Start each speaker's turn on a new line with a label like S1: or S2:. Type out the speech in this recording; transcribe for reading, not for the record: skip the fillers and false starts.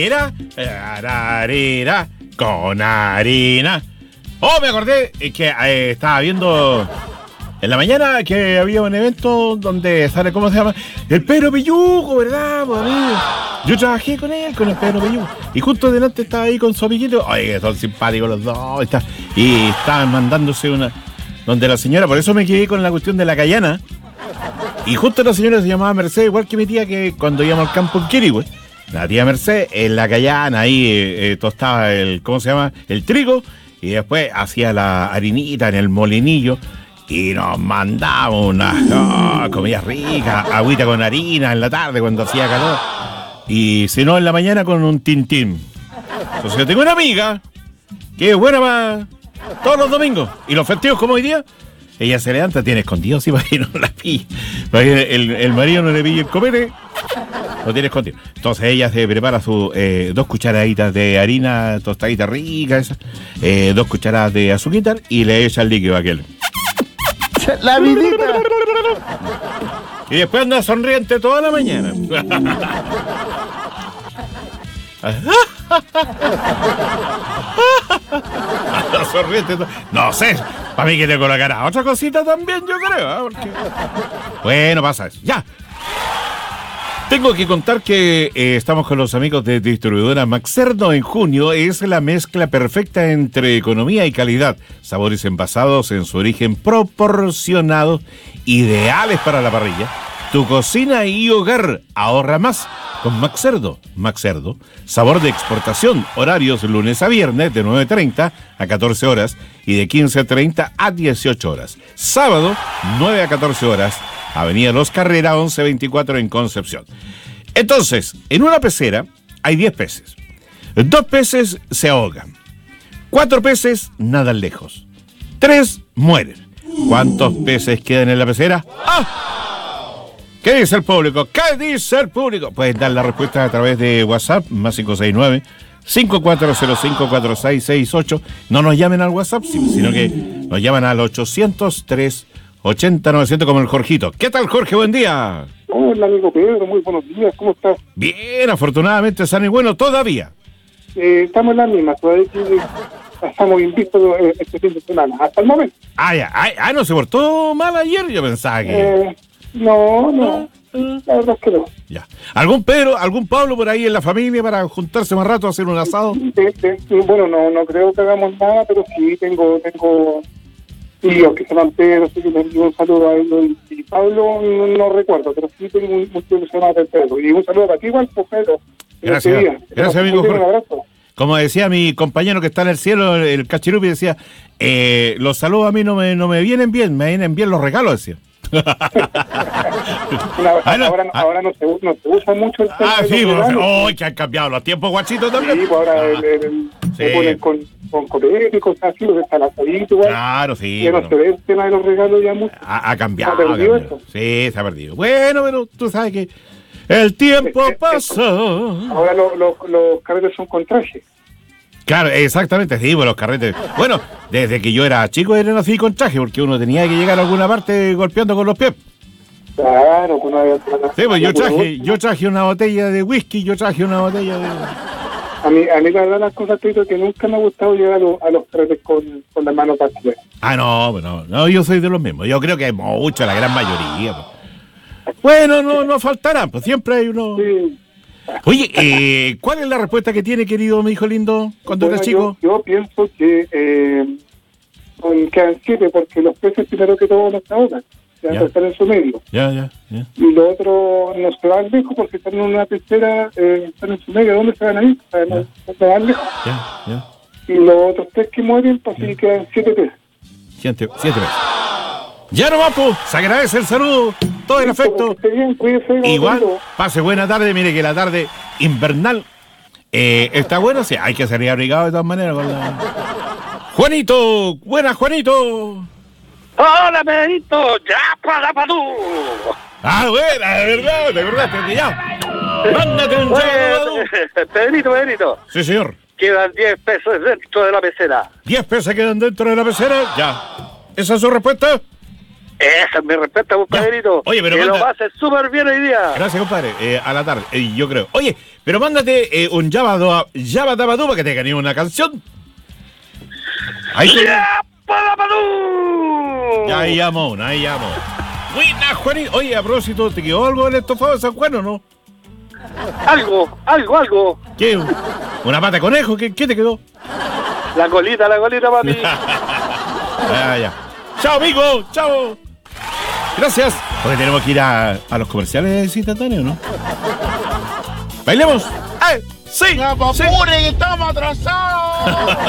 S1: Harina con harina. Oh, me acordé que estaba viendo en la mañana que había un evento donde sale, ¿cómo se llama? El Pedro Peyuco, ¿verdad, pues, amigo? Yo trabajé con él, con el Pedro Peyuco. Y justo delante estaba ahí con su amiguito. Oye, son simpáticos los dos. Y estaban mandándose una... Donde la señora, por eso me quedé con la cuestión de la cayana. Y justo la señora se llamaba Mercedes, igual que mi tía, que cuando íbamos al campo en Quirihue. La tía Mercedes, en la cayana, ahí tostaba el, ¿cómo se llama? El trigo. Y después hacía la harinita en el molinillo. Y nos mandaba unas comidas ricas, agüita con harina en la tarde cuando hacía calor. Y si no, en la mañana con un tintín. Entonces yo tengo una amiga que es buena para todos los domingos. Y los festivos como hoy día, ella se levanta, tiene escondido así para que no la pille. Para que el marido no le pille el copete, lo tiene escondido. Entonces ella se prepara sus 2 cucharaditas de harina tostadita rica, esa, 2 cucharadas de azúcar y le echa el líquido aquel.
S2: La vidita.
S1: Y después anda sonriente toda la mañana. Anda sonriente. No sé, para mí que le colocará otra cosita también, yo creo. Porque... Bueno, pasa eso. Ya. Tengo que contar que estamos con los amigos de distribuidora Maxerdo. En junio es la mezcla perfecta entre economía y calidad. Sabores envasados en su origen proporcionados, ideales para la parrilla. Tu cocina y hogar ahorra más con Maxerdo. Maxerdo, sabor de exportación. Horarios lunes a viernes de 9:30 a 14 horas y de 15:30 a 18 horas. Sábado, 9 a 14 horas. Avenida Los Carrera, 1124 en Concepción. Entonces, en una pecera hay 10 peces. 2 peces se ahogan. 4 peces nadan lejos. 3 mueren. ¿Cuántos peces quedan en la pecera? ¡Ah! ¿Qué dice el público? ¿Qué dice el público? Pueden dar la respuesta a través de WhatsApp, más 569-5405-4668. No nos llamen al WhatsApp, sino que nos llaman al 803 80-900 como el Jorgito. ¿Qué tal, Jorge? Buen día.
S3: Hola, amigo Pedro, muy buenos días, ¿cómo estás?
S1: Bien, afortunadamente sano y bueno todavía.
S3: Estamos en la misma, todavía estamos invistos este fin de semana, hasta el momento.
S1: No se portó mal ayer, yo pensaba que...
S3: No, la verdad es que no.
S1: Ya. ¿Algún Pedro, algún Pablo por ahí en la familia para juntarse más rato a hacer un asado?
S3: Bueno, no creo que hagamos nada, pero sí tengo tíos que se van Pedro, así que le envío un saludo a ellos. Y Pablo no recuerdo, pero sí tengo un tío que se llama Pedro. Y un saludo para ti igual, pues Pedro.
S1: Gracias amigo Jorge.
S3: Un abrazo.
S1: Como decía mi compañero que está en el cielo, el Cachirupi, decía, los saludos a mí no me vienen bien, me vienen bien los regalos, decía.
S3: Ahora no se usa mucho el tema.
S1: Sí, que han cambiado los tiempos, guachito, también.
S3: Sí, pues ahora se ponen con copete y cosas así, porque está el asadito igual.
S1: Claro, sí.
S3: Ya no se ve el tema de los regalos ya mucho.
S1: Ha cambiado.
S3: ¿Se ha perdido eso?
S1: Sí, se ha perdido. Bueno, pero tú sabes que el tiempo pasa.
S3: Ahora los carretes son con traje.
S1: Claro, exactamente, sí, pues los carretes. Bueno, desde que yo era chico era así con traje, porque uno tenía que llegar a alguna parte golpeando con los pies.
S3: Claro, pues no había...
S1: Sí, pues yo traje una botella de whisky, yo traje una botella de...
S3: A mí la verdad las cosas que nunca me ha gustado llegar a los carretes con las manos partidas.
S1: No, yo soy de los mismos. Yo creo que hay mucha, la gran mayoría. Pues. Bueno, no faltarán, pues siempre hay uno...
S3: Sí.
S1: Oye, ¿cuál es la respuesta que tiene, querido mi hijo lindo, cuando eres chico?
S3: Yo pienso que quedan 7, porque los peces primero que todo no se ahogan, están en su medio.
S1: Ya.
S3: Y los otros no se van lejos porque están en una pecera, están en su medio. ¿Dónde se van a ir? No se van lejos.
S1: Ya.
S3: Y los otros 3 que mueren, pues sí quedan 7 peces.
S1: 7 peces. Ya no va, pues, se agradece el saludo, todo el afecto.
S3: Bien,
S1: igual, pase buena tarde, mire que la tarde invernal está buena, sí, hay que salir abrigado de todas maneras con la... Juanito, buenas Juanito.
S4: Hola Pedrito, ya para tú.
S1: Buena, de verdad, te acordaste ya. Mándate un
S4: Pedrito.
S1: Sí, señor.
S4: Quedan 10 pesos dentro de la pecera.
S1: 10 pesos quedan dentro de la pecera, ya. ¿Esa es su respuesta?
S4: Esa es mi respuesta, compadrito.
S1: Oye, pero
S4: que lo
S1: manda-
S4: pases súper bien hoy día.
S1: Gracias, compadre. A la tarde, yo creo. Oye, pero mándate un Yabadabadú para que te gané una canción. Ahí te...
S4: ¡Ya, para Padú!
S1: Ya, ahí llamo. Buena, Juanito. Oye, a propósito, ¿te quedó algo del estofado de San Juan o no?
S4: Algo.
S1: ¿Qué? ¿Una pata de conejo? ¿Qué te quedó?
S4: La colita, papi.
S1: Ya. Chao, amigo. Chao. Gracias. Porque tenemos que ir a los comerciales instantáneos, ¿no? ¿Bailemos? ¡Sí!
S2: ¡No,
S1: sí.
S2: apure, que estamos atrasados!